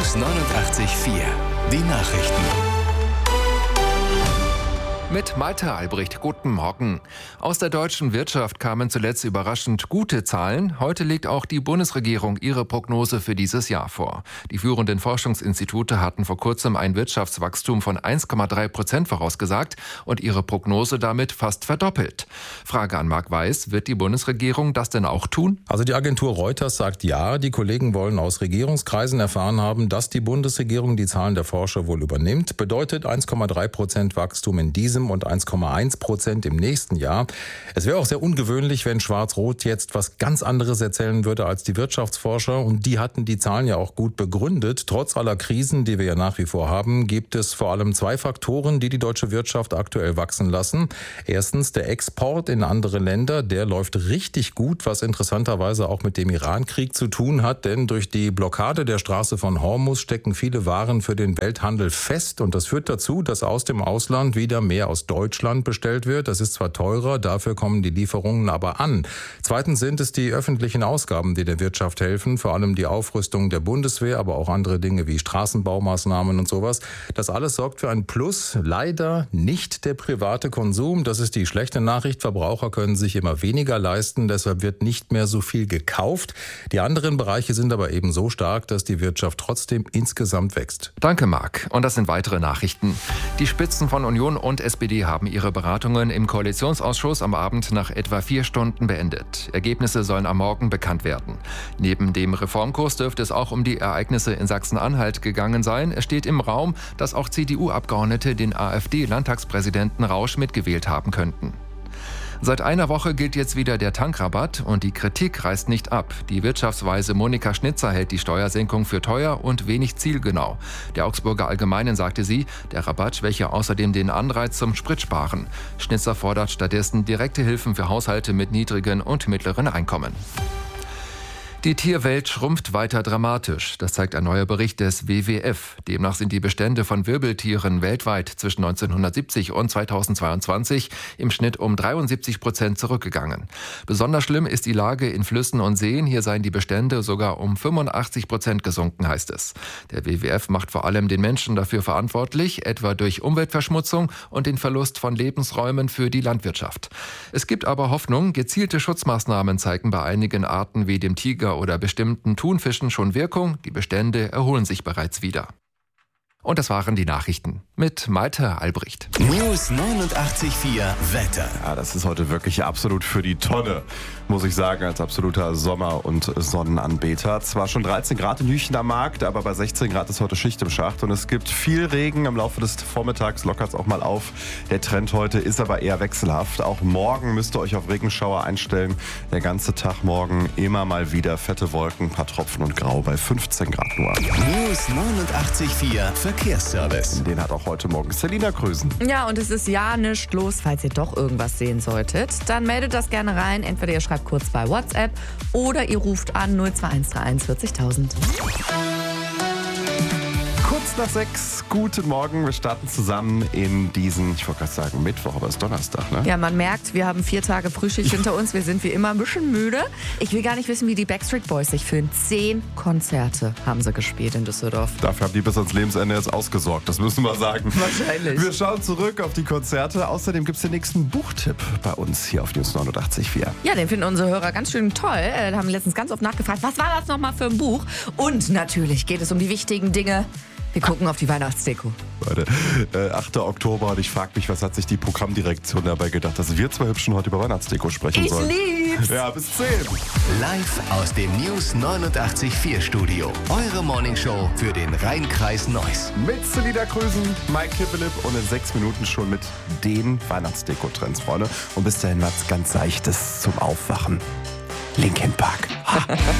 News 89.4. Die Nachrichten. Mit Malte Albrecht, guten Morgen. Aus der deutschen Wirtschaft kamen zuletzt überraschend gute Zahlen. Heute legt auch die Bundesregierung ihre Prognose für dieses Jahr vor. Die führenden Forschungsinstitute hatten vor kurzem ein Wirtschaftswachstum von 1,3% vorausgesagt und ihre Prognose damit fast verdoppelt. Frage an Marc Weiß, wird die Bundesregierung das denn auch tun? Also die Agentur Reuters sagt ja. Die Kollegen wollen aus Regierungskreisen erfahren haben, dass die Bundesregierung die Zahlen der Forscher wohl übernimmt. Bedeutet 1,3% Wachstum in diesem und 1,1% im nächsten Jahr. Es wäre auch sehr ungewöhnlich, wenn Schwarz-Rot jetzt was ganz anderes erzählen würde als die Wirtschaftsforscher. Und die hatten die Zahlen ja auch gut begründet. Trotz aller Krisen, die wir ja nach wie vor haben, gibt es vor allem zwei Faktoren, die die deutsche Wirtschaft aktuell wachsen lassen. Erstens der Export in andere Länder. Der läuft richtig gut, was interessanterweise auch mit dem Iran-Krieg zu tun hat. Denn durch die Blockade der Straße von Hormuz stecken viele Waren für den Welthandel fest. Und das führt dazu, dass aus dem Ausland wieder mehr aus Deutschland bestellt wird. Das ist zwar teurer, dafür kommen die Lieferungen aber an. Zweitens sind es die öffentlichen Ausgaben, die der Wirtschaft helfen, vor allem die Aufrüstung der Bundeswehr, aber auch andere Dinge wie Straßenbaumaßnahmen und sowas. Das alles sorgt für ein Plus, leider nicht der private Konsum. Das ist die schlechte Nachricht. Verbraucher können sich immer weniger leisten, deshalb wird nicht mehr so viel gekauft. Die anderen Bereiche sind aber eben so stark, dass die Wirtschaft trotzdem insgesamt wächst. Danke, Marc. Und das sind weitere Nachrichten. Die Spitzen von Union und SPD haben ihre Beratungen im Koalitionsausschuss am Abend nach etwa 4 Stunden beendet. Ergebnisse sollen am Morgen bekannt werden. Neben dem Reformkurs dürfte es auch um die Ereignisse in Sachsen-Anhalt gegangen sein. Es steht im Raum, dass auch CDU-Abgeordnete den AfD-Landtagspräsidenten Rausch mitgewählt haben könnten. Seit einer Woche gilt jetzt wieder der Tankrabatt und die Kritik reißt nicht ab. Die Wirtschaftsweise Monika Schnitzer hält die Steuersenkung für teuer und wenig zielgenau. Der Augsburger Allgemeinen sagte sie, der Rabatt schwäche außerdem den Anreiz zum Spritsparen. Schnitzer fordert stattdessen direkte Hilfen für Haushalte mit niedrigen und mittleren Einkommen. Die Tierwelt schrumpft weiter dramatisch. Das zeigt ein neuer Bericht des WWF. Demnach sind die Bestände von Wirbeltieren weltweit zwischen 1970 und 2022 im Schnitt um 73% zurückgegangen. Besonders schlimm ist die Lage in Flüssen und Seen. Hier seien die Bestände sogar um 85% gesunken, heißt es. Der WWF macht vor allem den Menschen dafür verantwortlich, etwa durch Umweltverschmutzung und den Verlust von Lebensräumen für die Landwirtschaft. Es gibt aber Hoffnung. Gezielte Schutzmaßnahmen zeigen bei einigen Arten wie dem Tiger oder bestimmten Thunfischen schon Wirkung. Die Bestände erholen sich bereits wieder. Und das waren die Nachrichten mit Malte Albrecht. News 89.4 Wetter. Ja, das ist heute wirklich absolut für die Tonne, muss ich sagen, als absoluter Sommer- und Sonnenanbeter. Zwar schon 13 Grad in Hüchen am Markt, aber bei 16 Grad ist heute Schicht im Schacht. Und es gibt viel Regen. Im Laufe des Vormittags lockert es auch mal auf. Der Trend heute ist aber eher wechselhaft. Auch morgen müsst ihr euch auf Regenschauer einstellen. Der ganze Tag morgen immer mal wieder fette Wolken, ein paar Tropfen und Grau bei 15 Grad nur. News 89.4 Verkehrsservice. Den hat auch heute Morgen Selina Krösen. Ja, und es ist ja nicht los, falls ihr doch irgendwas sehen solltet. Dann meldet das gerne rein. Entweder ihr schreibt kurz bei WhatsApp oder ihr ruft an 02131 40.000. Kurz nach 6, guten Morgen. Wir starten zusammen in diesen, ich wollte gerade sagen Mittwoch, aber es ist Donnerstag, ne? Ja, man merkt, wir haben 4 Tage Frühschicht hinter uns. Wir sind wie immer ein bisschen müde. Ich will gar nicht wissen, wie die Backstreet Boys sich fühlen. 10 Konzerte haben sie gespielt in Düsseldorf. Dafür haben die bis ans Lebensende jetzt ausgesorgt, das müssen wir sagen. Wahrscheinlich. Wir schauen zurück auf die Konzerte. Außerdem gibt es den nächsten Buchtipp bei uns hier auf News 89.4. Ja, den finden unsere Hörer ganz schön toll. Da haben letztens ganz oft nachgefragt, was war das nochmal für ein Buch? Und natürlich geht es um die wichtigen Dinge. Wir gucken auf die Weihnachtsdeko. 8. Oktober und ich frage mich, was hat sich die Programmdirektion dabei gedacht, dass wir zwei Hübschen heute über Weihnachtsdeko sprechen sollen. Ich lieb's! Ja, bis 10. Live aus dem News 89.4 Studio. Eure Morningshow für den Rhein-Kreis Neuss. Mit Selina Krösen, Mike Kippelip und in 6 Minuten schon mit den Weihnachtsdeko-Trends, Freunde. Und bis dahin was ganz Seichtes zum Aufwachen. Linkin Park.